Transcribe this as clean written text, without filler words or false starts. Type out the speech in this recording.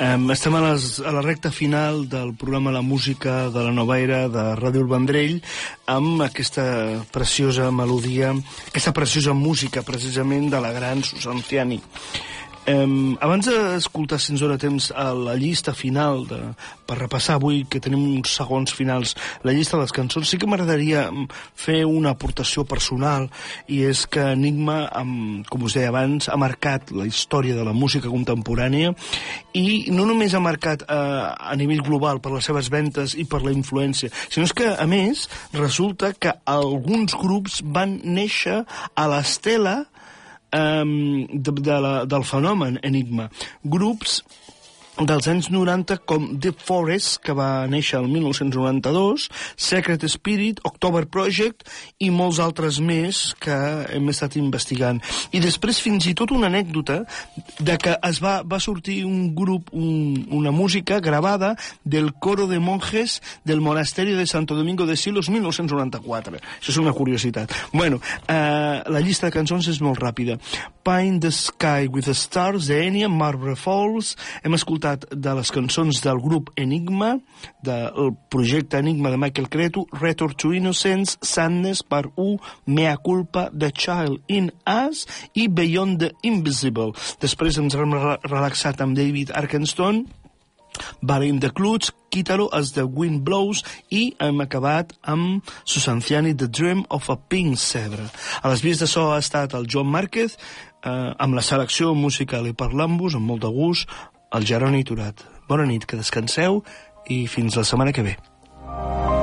Estem a la recta final del programa La Música de la Nova Era de Ràdio El Vendrell amb aquesta preciosa melodia, aquesta preciosa música precisament de la gran Susan Ciani. Abans d'escoltar, si ens dona temps, a la llista final, per repassar avui, que tenim uns segons finals, la llista de les cançons, sí que m'agradaria fer una aportació personal, i és que Enigma, com us deia abans, ha marcat la història de la música contemporània, i no només ha marcat a nivell global per les seves ventes i per la influència, sinó que, a més, resulta que alguns grups van néixer a l'estela del fenomen Enigma. Grups dels anys 90 com Deep Forest, que va néixer el 1992, Secret Spirit, October Project i molts altres més que hem estat investigant. I després fins i tot una anècdota de que va sortir un grup, una música gravada del coro de monjes del monasterio de Santo Domingo de Silos 1994. Això és una curiositat. Bueno, la llista de cançons és molt ràpida. Paint the Sky with the Stars, de Enya, Marble Falls. Hem escoltat de les cançons del grup Enigma, del projecte Enigma de Michael Cretu, Return to Innocence, Sadness, Part 1, Mea Culpa, The Child in Us i Beyond the Invisible. Després ens hem relaxat amb David Arkenstone, Valley in the Clouds, Kitaro as the Wind Blows i hem acabat amb Susan Ciani, The Dream of a Pink Zebra. A les vies de so ha estat el Joan Márquez, amb la selecció musical i parlant-vos, amb molt de gust, el Jeroni Turat. Bona nit, que descanseu i fins la setmana que ve.